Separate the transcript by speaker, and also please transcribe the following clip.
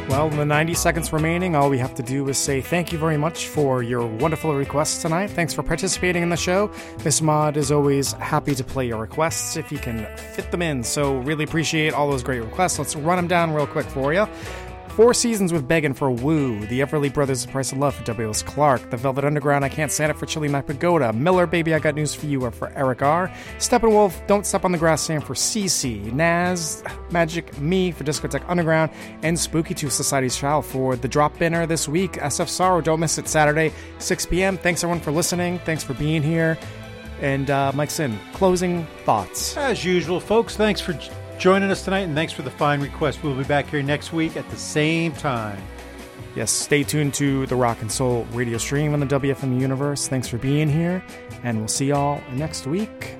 Speaker 1: Well, in the 90 seconds remaining, all we have to do is say thank you very much for your wonderful requests tonight. Thanks for participating in the show. Miss Maud is always happy to play your requests if you can fit them in. So really appreciate all those great requests. Let's run them down real quick for you. 4 Seasons with Beggin' for Woo, The Everly Brothers, The Price of Love for W.S. Clark, The Velvet Underground, I Can't Stand It for Chili Mac Pagoda, Miller, Baby I Got News for You are for Eric R., Steppenwolf, Don't Step on the Grass Sam for CC, Naz, Magic Me for Discotheque Underground, and Spooky Tooth Society's Child for The Drop Binner this week. SF Sorrow, don't miss it, Saturday, 6 p.m. Thanks everyone for listening. Thanks for being here. And Mike Sin, closing thoughts.
Speaker 2: As usual, folks, thanks for joining us tonight, and thanks for the fine request. We'll be back here next week at the same time.
Speaker 1: Yes, stay tuned to the Rock and Soul radio stream on the WFMU universe. Thanks for being here, and we'll see y'all next week.